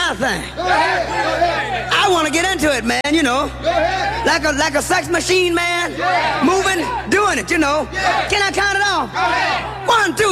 my thing. I want to get into it, man, you know. Like a sex machine, man. Moving, doing it, you know. Can I count it off? 1, 2,